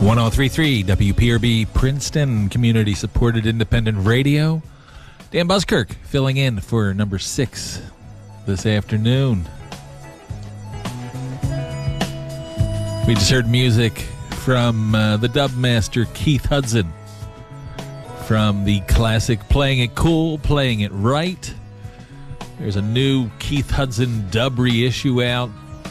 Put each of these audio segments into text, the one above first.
1033 WPRB Princeton, community-supported independent radio. Dan Buskirk filling in for number 6 this afternoon. We just heard music from the dub master Keith Hudson from the classic Playing It Cool, Playing It Right. There's a new Keith Hudson dub reissue out.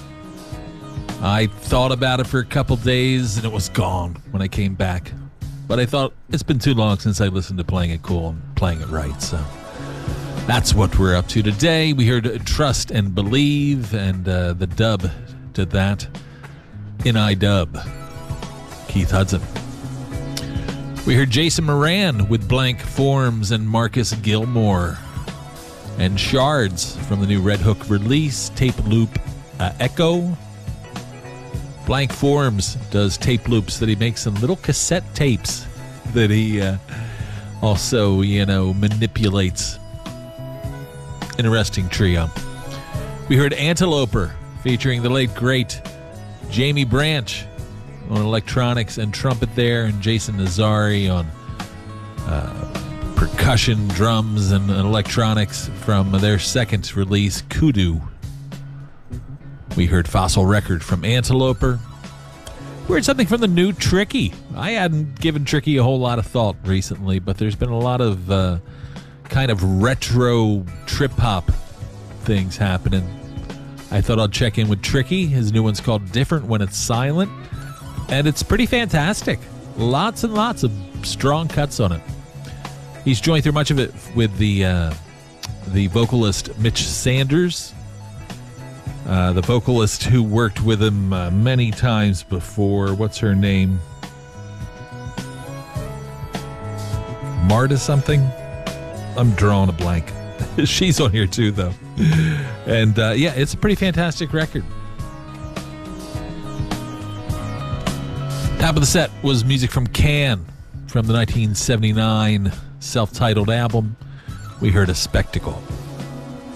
I thought about it for a couple days, and it was gone when I came back. But I thought, it's been too long since I listened to Playing It Cool and Playing It Right, so that's what we're up to today. We heard Trust and Believe, and the dub to that, In I Dub, Keith Hudson. We heard Jason Moran with Blank Forms and Marcus Gilmore. And Shards from the new Red Hook release, Tape Loop Echo. Blank Forms does tape loops that he makes in little cassette tapes that he also, manipulates. Interesting trio. We heard Anteloper featuring the late, great Jamie Branch on electronics and trumpet there, and Jason Nazari on percussion, drums, and electronics from their second release, Kudu. We heard Fossil Record from Anteloper. We heard something from the new Tricky. I hadn't given Tricky a whole lot of thought recently, but there's been a lot of kind of retro trip-hop things happening. I thought I'd check in with Tricky. His new one's called Different When It's Silent, and it's pretty fantastic. Lots and lots of strong cuts on it. He's joined through much of it with the vocalist Mitch Sanders, the vocalist who worked with him many times before. What's her name? Marta something? I'm drawing a blank. She's on here too, though. And it's a pretty fantastic record. Top of the set was music from Can from the 1979 self-titled album. We heard A Spectacle.